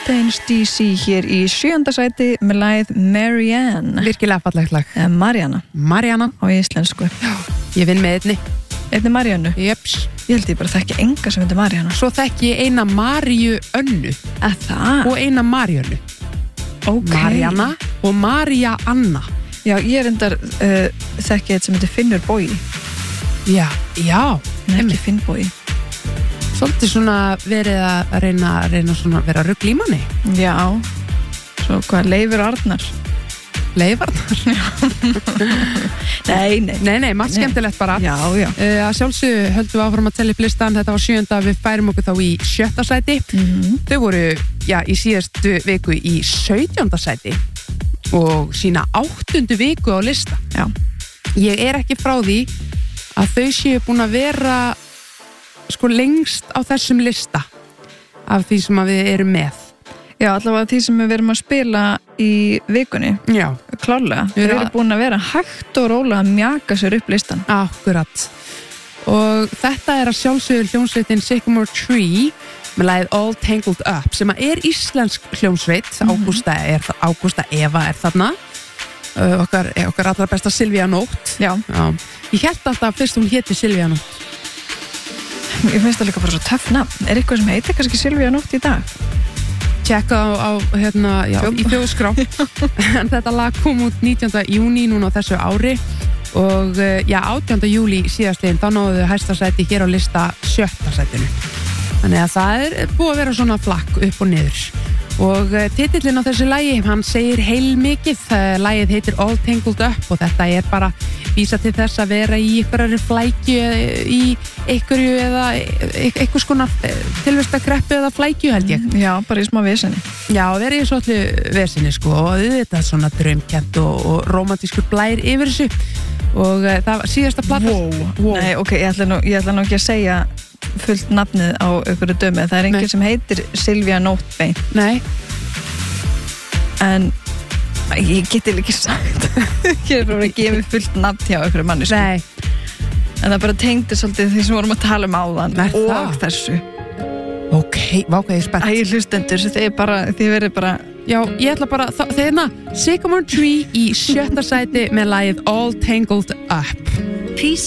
Fontaines DC hér í 7. sæti með lagið Marianne. Virkilega fallegt lag. Mariana á íslensku. Já, ég vinn með einni Mariannu. Jeps. Ég held ég bara þekki enga sem heitir Mariana. Svo þekki ég eina Maríu Önnu það? og eina Maríönnu. Mariana og María Anna. Já, ég endar þekki eitt sem heitir Finnur Bogi. Já. Ekki Finn Bogi. Svolítið svona verið að reyna svona að vera rugl í manni. Já. Svo hvað, Leifur Arnar? Leifur Arnar? Nei, margt skemmtilegt bara. Já. Að sjálfsögðu höldum við áfram að tella upp listan. Þetta var 7. Við færum okkur þá í 7. sæti. Þau voru, í síðastu viku í 17. sæti og sína 8. viku á lista. Já. Ég er ekki frá því að þau séu búin að vera lengst á þessum lista af því sem við erum með. Já, allavega því sem við erum að spila í vikunni. Já. Klárlega. Við erum búin að vera hægt og rólega að mjaka sér upp listan. Akkurat. Og þetta er að sjálfsögðu hljómsveitin Sycamore Tree með lagið All Tangled Up sem er íslensk hljómsveit. Ágústa Eva er þarna. Okkar allra besta Silvía Nótt. Já. Ég hélt alltaf fyrst hún héti Silvía Nótt. Ég finnst það líka bara svo töff nafn. Er eitthvað sem heitir kannski Silvía Nótt í dag? Tjekka í þjóðskrá. En þetta lag kom út 19. júní núna á þessu ári og 18. júlí síðastliðin þá náðu þau hæsta sæti hér á lista 7. sætinu. Þannig að það er búið að vera svona flakk upp og niður. Og titillinn á þessu lagi, hann segir heilmikið. Lagið heitir All Tangled Up og þetta er bara vísa til þess að vera í einhverju flækju í einhverju eða einhvers konar tilvistakreppu eða flækju held ég. Já, bara í smá veseni. Já, vera í svolítið veseni og þetta er svona draumkennt og rómantískur blær yfir þessu og það var síðasta plata. Wow. Nei, ok, ég ætla nú ekki að segja fullt nafnið á einhverju dömi. Það er enginn sem heitir Silvía Nótt beint. Nei. En ég geti ekki sagt. Ég er bara að gefa fullt nafn hjá einhverju manni. Nei. En það bara tengdi svolítið því sem vorum að tala um áðan og þessu. Ok, vákað ég spennt. Hlustendur, þið verið bara... Já, ég ætla bara, þeirna Sycamore Tree í 7. sæti með lagið All Tangled Up. Peace.